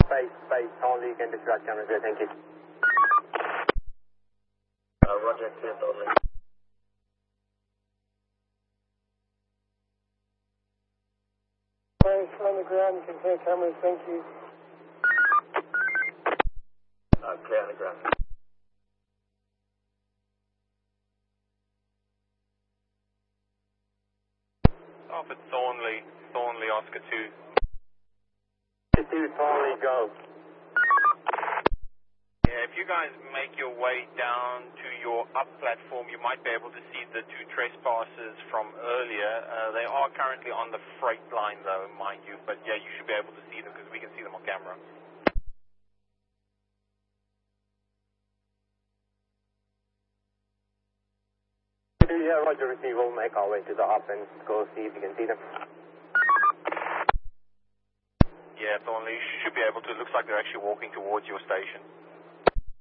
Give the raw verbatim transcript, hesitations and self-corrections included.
Space, space, only you can distract cameras there, thank you. Uh, Roger, clear totally. Space on the ground, you can clear cameras, thank you. Uh, clear on the ground. Alpha Thornley, Thornley, Oscar two. two, Thornley, go. Yeah, if you guys make your way down to your up platform, you might be able to see the two trespassers from earlier. Uh, they are currently on the freight line, though, mind you. But yeah, you should be able to see them because we can see them on camera. Yeah, Roger, receive. We'll make our way to the hop and go see if you can see them. Yeah, Thornley, you should be able to. It looks like they're actually walking towards your station.